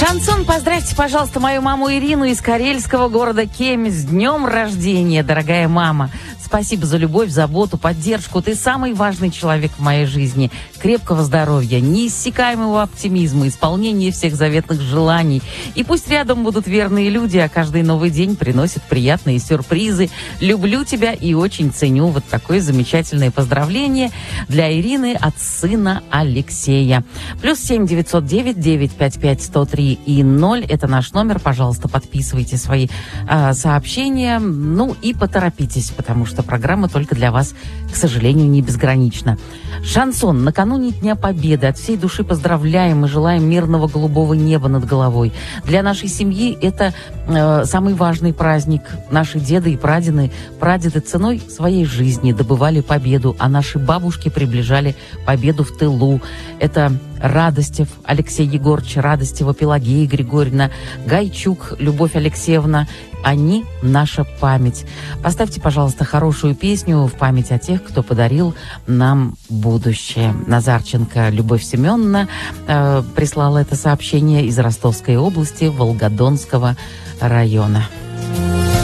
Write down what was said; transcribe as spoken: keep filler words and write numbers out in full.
Шансон, поздравьте, пожалуйста, мою маму Ирину из карельского города Кемь с днем рождения, дорогая мама. Спасибо за любовь, заботу, поддержку. Ты самый важный человек в моей жизни. Крепкого здоровья, неиссякаемого оптимизма, исполнения всех заветных желаний. И пусть рядом будут верные люди, а каждый новый день приносит приятные сюрпризы. Люблю тебя и очень ценю. Вот такое замечательное поздравление для Ирины от сына Алексея. Плюс семь девятьсот девять девятьсот пятьдесят пять сто три и ноль. Это наш номер. Пожалуйста, подписывайте свои э, сообщения. Ну и поторопитесь, потому что программа только для вас, к сожалению, не безгранична. Шансон. Накануне Дня Победы от всей души поздравляем и желаем мирного голубого неба над головой. Для нашей семьи это э, самый важный праздник. Наши деды и прадеды, прадеды ценой своей жизни добывали победу, а наши бабушки приближали победу в тылу. Это Радостев Алексей Егорович, Радостева Пелагея Григорьевна, Гайчук Любовь Алексеевна. Они – наша память. Поставьте, пожалуйста, хорошую песню в память о тех, кто подарил нам будущее. Назарченко Любовь Семеновна э, прислала это сообщение из Ростовской области, Волгодонского района.